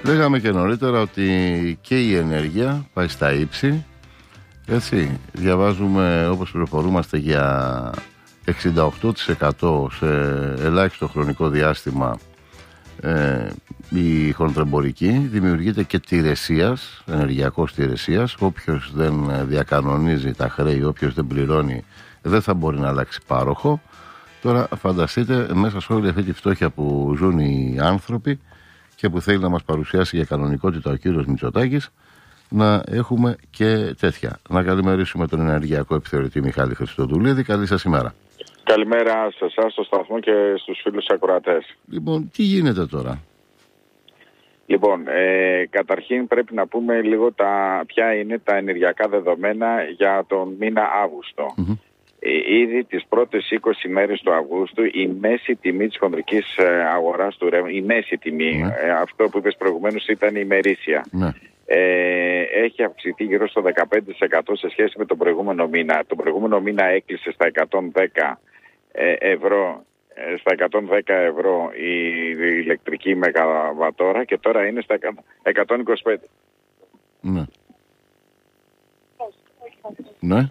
Λέγαμε και νωρίτερα ότι και η ενέργεια πάει στα ύψη. Έτσι, διαβάζουμε, όπως πληροφορούμαστε, για 68% σε ελάχιστο χρονικό διάστημα η χονδρεμπορική. Δημιουργείται και τηρεσίας, ενεργειακός τηρεσίας. Όποιος δεν διακανονίζει τα χρέη, όποιος δεν πληρώνει, δεν θα μπορεί να αλλάξει πάροχο. Τώρα φανταστείτε, μέσα σε όλη αυτή τη φτώχεια που ζουν οι άνθρωποι και που θέλει να μας παρουσιάσει για κανονικότητα ο κύριος Μητσοτάκης, να έχουμε και τέτοια. Να καλημερίσουμε τον ενεργειακό επιθεωρητή Μιχάλη Χριστοδουλίδη. Καλή σας ημέρα. Καλημέρα σε εσάς, στο σταθμό και στους φίλους ακροατές. Λοιπόν, τι γίνεται τώρα? Λοιπόν, καταρχήν πρέπει να πούμε λίγο ποια είναι τα ενεργειακά δεδομένα για τον μήνα Αύγουστο. Ήδη τις πρώτες 20 μέρες του Αυγούστου η μέση τιμή της χονδρικής αγοράς του ρεύματος, η μέση τιμή, αυτό που είπες προηγουμένως ήταν η ημερήσια, έχει αυξηθεί γύρω στο 15% σε σχέση με τον προηγούμενο μήνα. Τον προηγούμενο μήνα έκλεισε στα 110 ευρώ. Στα 110 ευρώ η ηλεκτρική μεγαβατόρα και τώρα είναι στα 125. Ναι.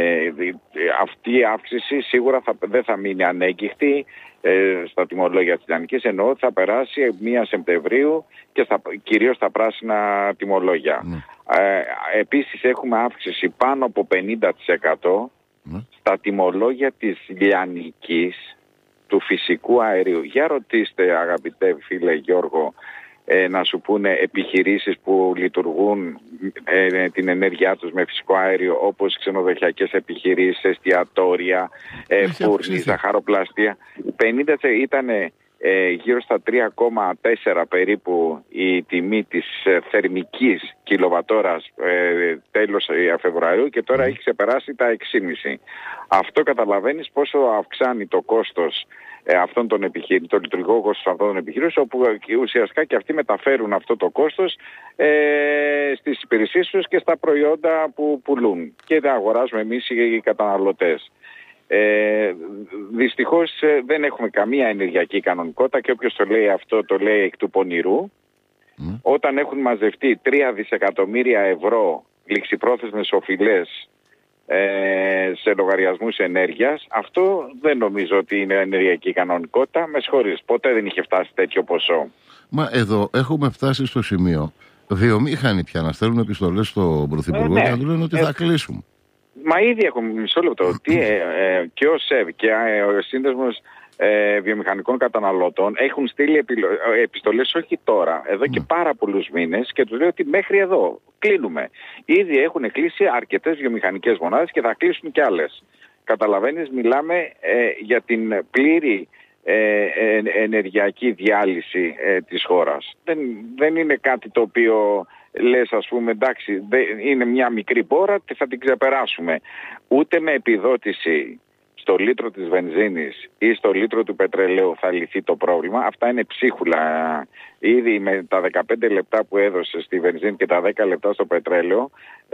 Αυτή η αύξηση σίγουρα δεν θα μείνει ανέγκυχτη στα τιμολόγια της Λιανικής, ενώ ότι θα περάσει 1 Σεπτεμβρίου και κυρίως στα πράσινα τιμολόγια. Επίσης έχουμε αύξηση πάνω από 50% στα τιμολόγια της Λιανικής του φυσικού αερίου. Για ρωτήστε, αγαπητέ φίλε Γιώργο, να σου πούνε επιχειρήσεις που λειτουργούν την ενέργειά τους με φυσικό αέριο, όπως ξενοδοχειακές επιχειρήσεις, εστιατόρια, φούρνη, ζαχαροπλαστεία. 50 ήταν γύρω στα 3,4 περίπου η τιμή της θερμικής κιλοβατόρας τέλος Φεβρουαρίου και τώρα έχει ξεπεράσει τα 6,5. Αυτό καταλαβαίνεις πόσο αυξάνει το κόστος αυτών των επιχειρήσεων, το λειτουργικό κόστος αυτών των επιχειρήσεων, όπου ουσιαστικά και αυτοί μεταφέρουν αυτό το κόστος στις υπηρεσίες τους και στα προϊόντα που πουλούν και τα αγοράζουμε εμείς οι καταναλωτές. Δυστυχώς δεν έχουμε καμία ενεργειακή κανονικότητα και όποιος το λέει αυτό το λέει εκ του πονηρού. Όταν έχουν μαζευτεί 3 δισεκατομμύρια ευρώ ληξιπρόθεσμες οφειλές σε λογαριασμούς ενέργειας, αυτό δεν νομίζω ότι είναι ενεργειακή κανονικότητα. Με συγχωρείς, ποτέ δεν είχε φτάσει τέτοιο ποσό. Μα εδώ έχουμε φτάσει στο σημείο βιομήχανοι πια να στέλνουν επιστολές στον Πρωθυπουργό και να του λένε ότι θα κλείσουν. Μα ήδη έχουμε μισό λεπτό και ο ΣΕΒ και ο Σύνδεσμος Βιομηχανικών Καταναλωτών έχουν στείλει επιστολές όχι τώρα, εδώ και πάρα πολλούς μήνες και τους λέω ότι μέχρι εδώ κλείνουμε. Ήδη έχουν κλείσει αρκετές βιομηχανικές μονάδες και θα κλείσουν κι άλλες. Καταλαβαίνεις, μιλάμε για την πλήρη ενεργειακή διάλυση της χώρας. Δεν είναι κάτι το οποίο λες, ας πούμε, εντάξει, είναι μια μικρή πόρα και θα την ξεπεράσουμε. Ούτε με επιδότηση στο λίτρο της βενζίνης ή στο λίτρο του πετρελαίου θα λυθεί το πρόβλημα. Αυτά είναι ψίχουλα. Ήδη με τα 15 λεπτά που έδωσε στη βενζίνη και τα 10 λεπτά στο πετρέλαιο,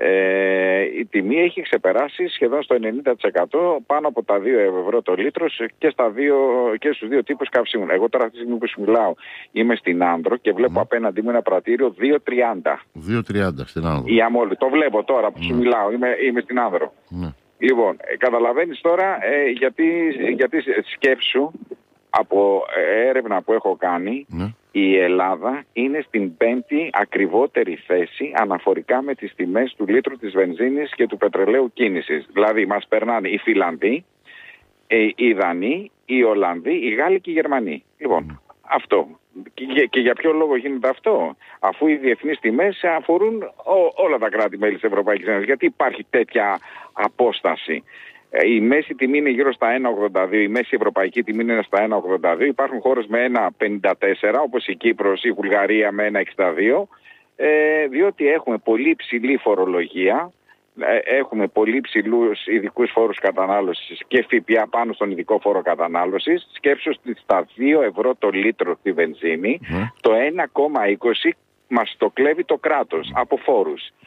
η τιμή έχει ξεπεράσει σχεδόν στο 90% πάνω από τα 2 ευρώ το λίτρο και στους δύο τύπους καυσίμων. Εγώ τώρα αυτή τη στιγμή που σου μιλάω είμαι στην Άνδρο και βλέπω απέναντί μου ένα πρατήριο 2,30. 2,30 στην Άνδρο. Η Αμόλυ. Το βλέπω τώρα που σου μιλάω. Είμαι στην Άνδρο. Λοιπόν, καταλαβαίνεις τώρα γιατί σκέψου από έρευνα που έχω κάνει, η Ελλάδα είναι στην 5η ακριβότερη θέση αναφορικά με τις τιμές του λίτρου της βενζίνης και του πετρελαίου κίνησης. Δηλαδή μας περνάνε οι Φιλανδοί, οι Δανείοι, οι Ολλανδοί, οι Γάλλοι και οι Γερμανοί. Λοιπόν, αυτό. Και για ποιο λόγο γίνεται αυτό? Αφού οι διεθνείς τιμές αφορούν όλα τα κράτη-μέλη της Ευρωπαϊκής Ένωσης. Γιατί υπάρχει τέτοια απόσταση? Η μέση τιμή είναι γύρω στα 1,82, η μέση ευρωπαϊκή τιμή είναι στα 1,82. Υπάρχουν χώρες με 1,54 όπως η Κύπρος, η Βουλγαρία με 1,62, διότι έχουμε πολύ υψηλή φορολογία. Έχουμε πολύ ψηλούς ειδικούς φόρους κατανάλωσης και ΦΠΑ πάνω στον ειδικό φόρο κατανάλωσης. Σκέψου στα 2 ευρώ το λίτρο τη βενζίνη, το 1,20 μας το κλέβει το κράτος από φόρους.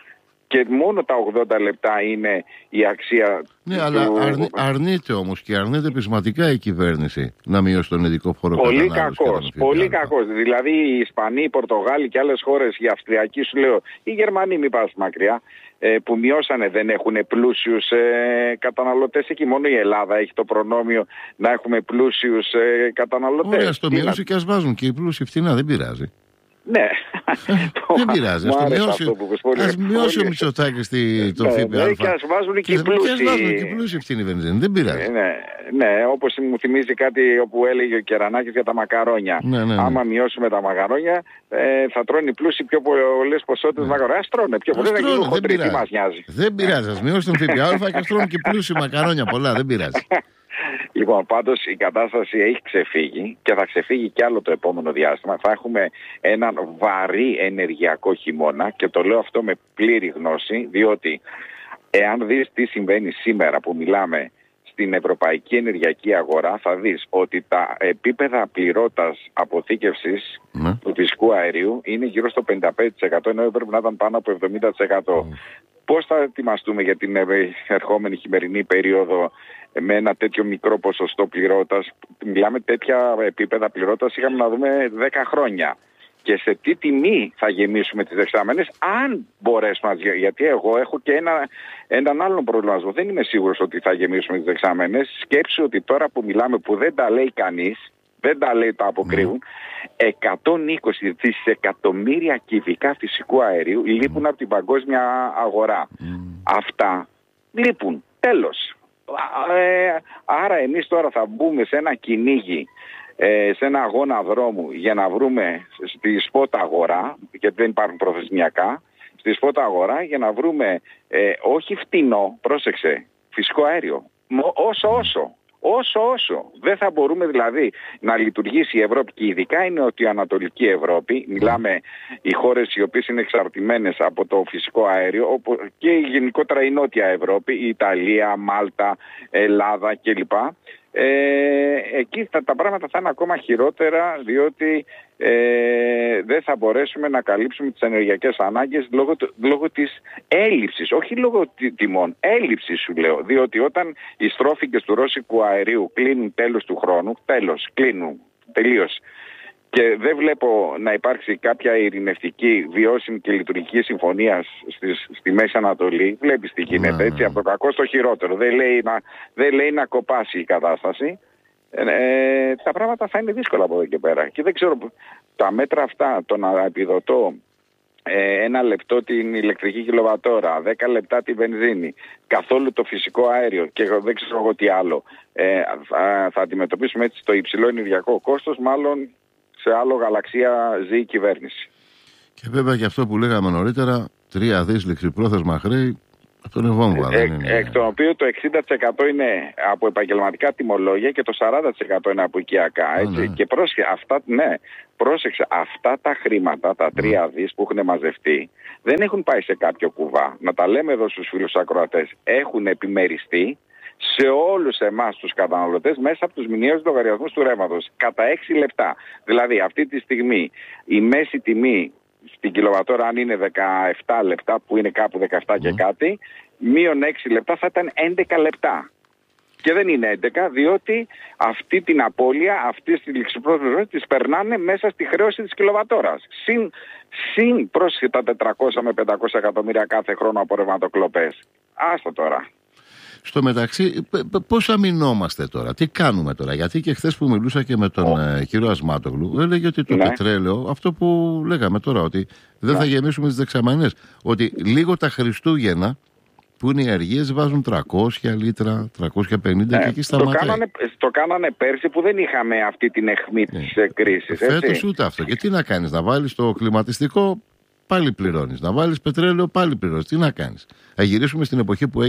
και μόνο τα 80 λεπτά είναι η αξία. Ναι, αλλά αρνείται όμως και αρνείται πεισματικά η κυβέρνηση να μειώσει τον ειδικό φόρο κατανάλωσης. Πολύ κακός. Δηλαδή οι Ισπανοί, οι Πορτογάλοι και άλλες χώρες, οι Αυστριακοί σου λέω, οι Γερμανοί μην πας μακριά, που μειώσανε, δεν έχουν πλούσιους καταναλωτές εκεί. Μόνο η Ελλάδα έχει το προνόμιο να έχουμε πλούσιους καταναλωτές. Ωραία, στο μειώσει και ας βάζουν και οι πλούσιοι φτηνά, δεν πειράζει. Ναι. Δεν πειράζει. Ας μειώσει ο Μητσοτάκης το ΦΠΑ. Και ας βάζουν και οι πλούσιοι φτηνή βενζίνη. Δεν πειράζει. Ναι, όπως μου θυμίζει κάτι όπου έλεγε ο Κερανάκης για τα μακαρόνια. Άμα μειώσουμε τα μακαρόνια, θα τρώνε οι πλούσιοι πιο πολλές ποσότητες μακαρόνια. Ας τρώνε πιο πολλές, δεν γίνουν χοντροί, τι μας νοιάζει. Δεν πειράζει. Ας μειώσει τον ΦΠΑ και ας τρώνε και πλούσιοι μακαρόνια πολλά. Δεν πειράζει. Λοιπόν, πάντως η κατάσταση έχει ξεφύγει και θα ξεφύγει κι άλλο το επόμενο διάστημα. Θα έχουμε έναν βαρύ ενεργειακό χειμώνα και το λέω αυτό με πλήρη γνώση, διότι εάν δεις τι συμβαίνει σήμερα που μιλάμε στην ευρωπαϊκή ενεργειακή αγορά, θα δεις ότι τα επίπεδα πληρότητας αποθήκευσης του φυσικού αερίου είναι γύρω στο 55%, ενώ έπρεπε να ήταν πάνω από 70%. Πώς θα ετοιμαστούμε για την ερχόμενη χειμερινή περίοδο με ένα τέτοιο μικρό ποσοστό πληρότητας? Μιλάμε τέτοια επίπεδα πληρότητας είχαμε να δούμε 10 χρόνια. Και σε τι τιμή θα γεμίσουμε τις δεξάμενες, αν μπορέσουμε, γιατί εγώ έχω και έναν άλλον προβληματισμό. Δεν είμαι σίγουρος ότι θα γεμίσουμε τις δεξάμενες. Σκέψου ότι τώρα που μιλάμε, που δεν τα λέει κανείς, δεν τα λέει, τα αποκρύβουν, 120 δισεκατομμύρια κυβικά φυσικού αερίου λείπουν από την παγκόσμια αγορά. Αυτά λείπουν. Τέλος. Άρα εμείς τώρα θα μπούμε σε ένα κυνήγι, σε ένα αγώνα δρόμου για να βρούμε στη σπότα αγορά, γιατί δεν υπάρχουν προθεσμιακά, στη σπότα αγορά για να βρούμε όχι φτηνό, πρόσεξε, φυσικό αέριο, όσο. Δεν θα μπορούμε δηλαδή να λειτουργήσει η Ευρώπη, και ειδικά η νοτιοανατολική Ευρώπη, μιλάμε οι χώρες οι οποίες είναι εξαρτημένες από το φυσικό αέριο, και γενικότερα η Νότια Ευρώπη, η Ιταλία, Μάλτα, Ελλάδα κλπ. Εκεί τα πράγματα θα είναι ακόμα χειρότερα, διότι δεν θα μπορέσουμε να καλύψουμε τις ενεργειακές ανάγκες λόγω της έλλειψης, όχι λόγω τιμών, έλλειψης σου λέω, διότι όταν οι στρόφιγγες του ρώσικου αερίου κλείνουν τέλος του χρόνου, κλείνουν τελείως, και δεν βλέπω να υπάρξει κάποια ειρηνευτική, βιώσιμη και λειτουργική συμφωνία στη Μέση Ανατολή. Βλέπεις τι γίνεται, έτσι, από το κακό στο χειρότερο. Δεν λέει να κοπάσει η κατάσταση. Τα πράγματα θα είναι δύσκολα από εδώ και πέρα. Και δεν ξέρω, τα μέτρα αυτά, το να επιδοτώ 1 λεπτό την ηλεκτρική κιλοβατόρα, 10 λεπτά τη βενζίνη, καθόλου το φυσικό αέριο και δεν ξέρω εγώ τι άλλο, θα αντιμετωπίσουμε έτσι το υψηλό ενεργειακό κόστος, μάλλον σε άλλο γαλαξία ζει η κυβέρνηση. Και βέβαια και αυτό που λέγαμε νωρίτερα, 3 δις ληξιπρόθεσμα χρέη, αυτό είναι βόμβα. Εκ των οποίων το 60% είναι από επαγγελματικά τιμολόγια και το 40% είναι από οικιακά. Έτσι. Και πρόσεξε, αυτά τα χρήματα, τα 3 δις που έχουν μαζευτεί, δεν έχουν πάει σε κάποιο κουβά. Να τα λέμε εδώ στους φίλους ακροατές. Έχουν επιμεριστεί σε όλους εμάς τους καταναλωτές μέσα από τους μηνιαίους λογαριασμούς του ρεύματος κατά 6 λεπτά. Δηλαδή αυτή τη στιγμή η μέση τιμή στην κιλοβατόρα, αν είναι 17 λεπτά, που είναι κάπου 17 και κάτι, μείον 6 λεπτά θα ήταν 11 λεπτά. Και δεν είναι 11, διότι αυτή την απώλεια, αυτή τη ληξιπρόθεσμη τις περνάνε μέσα στη χρέωση της κιλοβατόρας. Συν πρόσθετα 400 με 500 εκατομμύρια κάθε χρόνο από ρευματοκλοπές. Άστα τώρα. Στο μεταξύ, πώς αμυνόμαστε τώρα, τι κάνουμε τώρα? Γιατί και χθες που μιλούσα και με τον κύριο Ασμάτογλου, έλεγε ότι το πετρέλαιο, αυτό που λέγαμε τώρα, ότι δεν θα γεμίσουμε τις δεξαμενές, ότι λίγο τα Χριστούγεννα, που είναι οι αργίες, βάζουν 300 λίτρα, 350 και εκεί σταματάει. Το κάνανε πέρσι που δεν είχαμε αυτή την αιχμή της κρίσης. Φέτος ούτε αυτό. Και τι να κάνεις, να βάλεις το κλιματιστικό, πάλι πληρώνεις. Να βάλεις πετρέλαιο, πάλι πληρώνεις. Τι να κάνεις? Θα γυρίσουμε στην εποχή που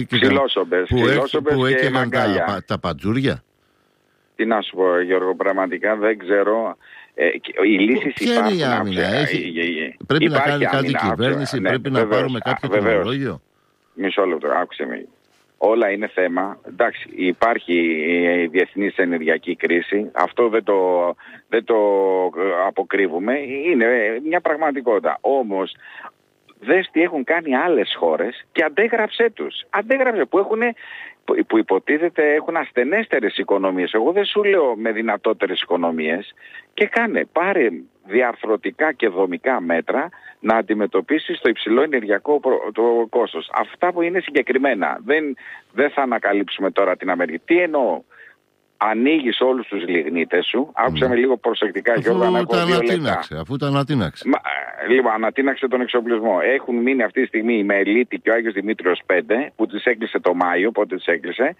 έκαιγαν τα πατζούρια. Τι να σου πω, Γιώργο, πραγματικά δεν ξέρω. Οι λύσεις υπάρχουν. Ποια είναι η άμυνα? Πρέπει να κάνει κάτι η κυβέρνηση, πρέπει να πάρουμε κάποιο τεχνολόγιο. Μισό λεπτό, άκουσε με. Όλα είναι θέμα. Εντάξει, υπάρχει η διεθνής ενεργειακή κρίση. Αυτό δεν το αποκρύβουμε. Είναι μια πραγματικότητα. Όμως δες τι έχουν κάνει άλλες χώρες και αντέγραψέ τους. Αντέγραψε που υποτίθεται έχουν ασθενέστερες οικονομίες. Εγώ δεν σου λέω με δυνατότερες οικονομίες, και πάρε διαρθρωτικά και δομικά μέτρα να αντιμετωπίσεις το υψηλό ενεργειακό το κόστος. Αυτά που είναι συγκεκριμένα. Δεν θα ανακαλύψουμε τώρα την Αμερική. Τι εννοώ? Ανοίγεις όλους τους λιγνίτες σου. Άκουσα με λίγο προσεκτικά, Γιώργο, να ακούω 2 λεπτά. Αφού τα ανατείναξε. Λοιπόν, ανατείναξε τον εξοπλισμό. Έχουν μείνει αυτή τη στιγμή η Μελίτη και ο Άγιος Δημήτριος 5, που τις έκλεισε το Μάιο, πότε τις έκλεισε.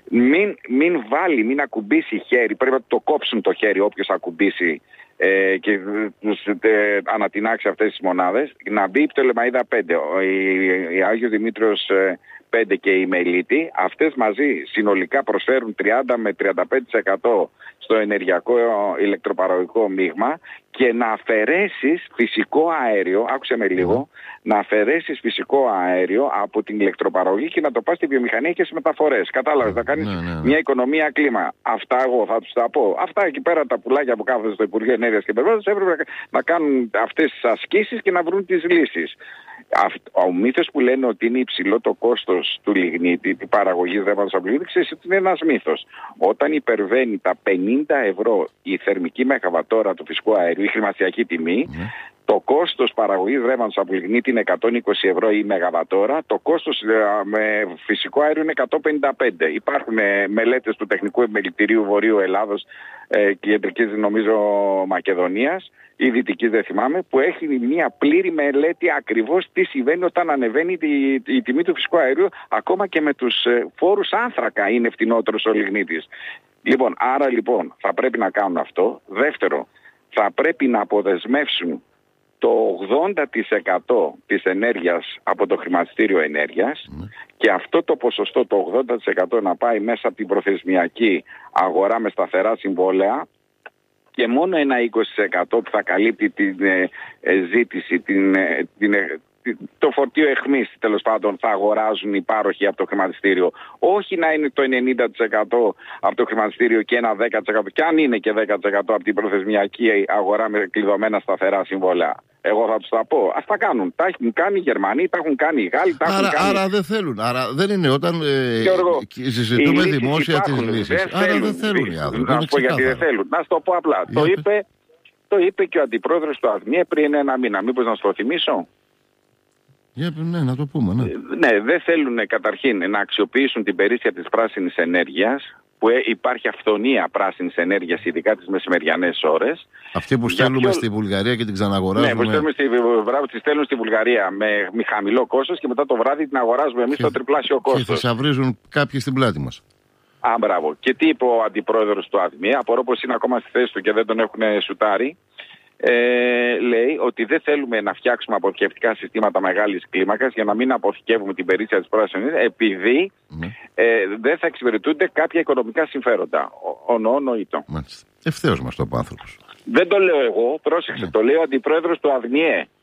Μην ακουμπήσει χέρι. Πρέπει να το κόψουν το χέρι όποιος ακουμπήσει και τους ανατινάξει αυτές τις μονάδες. Να μπει η Πτολεμαΐδα 5, η Άγιος Δημήτριος 5 και η Μελίτη. Αυτές μαζί συνολικά προσφέρουν 30 με 35% στο ενεργειακό ηλεκτροπαραγωγικό μείγμα, και να αφαιρέσεις φυσικό αέριο, άκουσε με λίγο, να αφαιρέσεις φυσικό αέριο από την ηλεκτροπαραγωγή και να το πας στη βιομηχανία και στις μεταφορές. Κατάλαβες, θα κάνεις μια οικονομία κλίμα. Αυτά εγώ θα τους τα πω. Αυτά εκεί πέρα τα πουλάκια που κάθονται στο Υπουργείο Ενέργειας και Περιβάλλοντος έπρεπε να κάνουν αυτές τις ασκήσεις και να βρουν τις λύσεις. Ο μύθος που λένε ότι είναι υψηλό το κόστος του λιγνίτη, τη παραγωγή ρεύματος από λιγνίτη, ξέρεις ότι είναι ένας μύθος. Όταν υπερβαίνει τα 50 ευρώ η θερμική μεγαβατόρα του φυσικού αερίου, η χρηματιστηριακή τιμή, το κόστος παραγωγής ρεύματος από λιγνίτη είναι 120 ευρώ η μεγαβατόρα, το κόστος με φυσικό αέριο είναι 155. Υπάρχουν μελέτες του Τεχνικού Επιμελητηρίου Βορείου Ελλάδος και Κεντρικής, νομίζω, Μακεδονίας ή Δυτικής, δεν θυμάμαι, που έχει μια πλήρη μελέτη ακριβώς τι συμβαίνει όταν ανεβαίνει η τιμή του φυσικού αερίου, ακόμα και με τους φόρους άνθρακα είναι φτηνότερος ο λιγνίτης. Άρα θα πρέπει να κάνουν αυτό. Δεύτερο, θα πρέπει να αποδεσμεύσουν το 80% της ενέργειας από το χρηματιστήριο ενέργειας, και αυτό το ποσοστό, το 80%, να πάει μέσα από την προθεσμιακή αγορά με σταθερά συμβόλαια, και μόνο ένα 20% που θα καλύπτει την ζήτηση, το φορτίο εχμής, τέλος πάντων, θα αγοράζουν οι πάροχοι από το χρηματιστήριο. Όχι να είναι το 90% από το χρηματιστήριο και ένα 10%, και αν είναι και 10% από την προθεσμιακή αγορά με κλειδωμένα σταθερά συμβόλαια. Εγώ θα τους τα πω. Ας τα κάνουν. Τα έχουν κάνει οι Γερμανοί, τα έχουν κάνει οι Γάλλοι, τα έχουν κάνει. Άρα δεν θέλουν. Άρα δεν είναι όταν συζητούμε δημόσια τις λύσεις. Άρα δεν θέλουν οι άνθρωποι. Να σου πω γιατί δεν θέλουν. Να σου το πω απλά. Το είπε και ο αντιπρόεδρος του ΑΔΜΙΕ πριν 1 μήνα. Μήπως να σου το θυμίσω? Ναι, να το πούμε. Ναι, δεν θέλουν καταρχήν να αξιοποιήσουν την περίσσια της πράσινης ενέργειας, που υπάρχει αυθονία πράσινης ενέργειας, ειδικά τις μεσημεριανές ώρες. Αυτή που στέλνουμε στη Βουλγαρία και την ξαναγοράζουμε. Ναι, που τη στέλνουν στη Βουλγαρία με χαμηλό κόστος και μετά το βράδυ την αγοράζουμε εμείς στο τριπλάσιο κόστος. Και θησαυρίζουν κάποιοι στην πλάτη μας. Μπράβο. Και τι είπε ο αντιπρόεδρος του ΑΔΜΙΕ, απορώ πως είναι ακόμα στη θέση του και δεν τον έχουν σουτάρει. Λέει ότι δεν θέλουμε να φτιάξουμε αποθηκευτικά συστήματα μεγάλης κλίμακας για να μην αποθηκεύουμε την περίσσια της πράσινης ενέργειας, επειδή δεν θα εξυπηρετούνται κάποια οικονομικά συμφέροντα. Ευθέως μας το είπε ο άνθρωπος. Δεν το λέω εγώ, πρόσεξε, το λέει ο αντιπρόεδρος του ΑΔΜΙΕ.